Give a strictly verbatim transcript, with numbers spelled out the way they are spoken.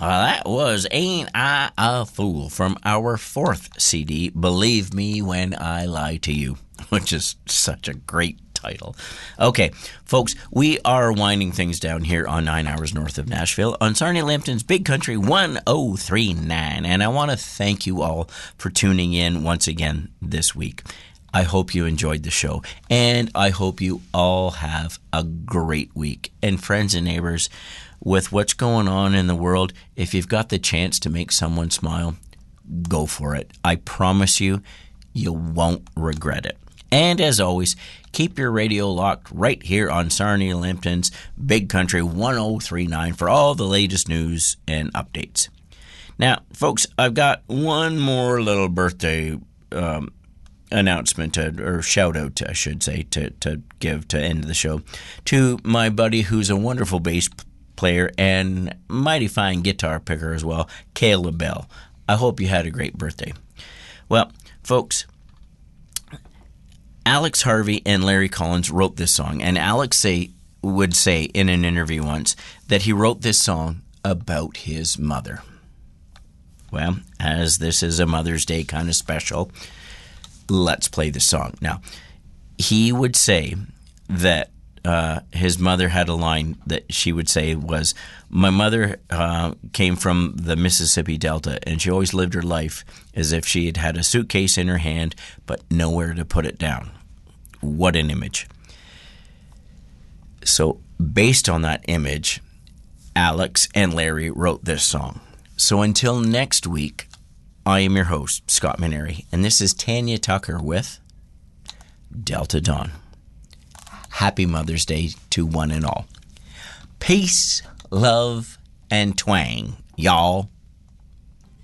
Well, that was Ain't I a Fool from our fourth C D, Believe Me When I Lie to You, which is such a great title. Okay, folks, we are winding things down here on Nine Hours North of Nashville on Sarnia Lambton's Big Country one oh three point nine, and I want to thank you all for tuning in once again this week. I hope you enjoyed the show, and I hope you all have a great week. And friends and neighbors, with what's going on in the world, if you've got the chance to make someone smile, go for it. I promise you, you won't regret it. And as always, keep your radio locked right here on Sarnia Lambton's Big Country one oh three point nine for all the latest news and updates. Now, folks, I've got one more little birthday um, announcement, to, or shout out, I should say, to, to give to end the show, to my buddy who's a wonderful bass player and mighty fine guitar picker as well, Caleb Bell. I hope you had a great birthday. Well, folks, Alex Harvey and Larry Collins wrote this song, and Alex say, would say in an interview once that he wrote this song about his mother. Well, as this is a Mother's Day kind of special, let's play the song. Now, he would say that Uh, his mother had a line that she would say was, my mother uh, came from the Mississippi Delta, and she always lived her life as if she had had a suitcase in her hand, but nowhere to put it down. What an image. So based on that image, Alex and Larry wrote this song. So until next week, I am your host, Scott Maneri, and this is Tanya Tucker with Delta Dawn. Happy Mother's Day to one and all. Peace, love, and twang, y'all.